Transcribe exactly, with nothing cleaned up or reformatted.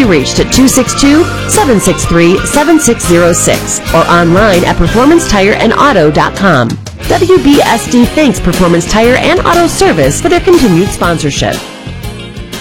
reached at two six two, seven six three, seven six zero six or online at performance tire and auto dot com. W B S D thanks Performance Tire and Auto Service for their continued sponsorship.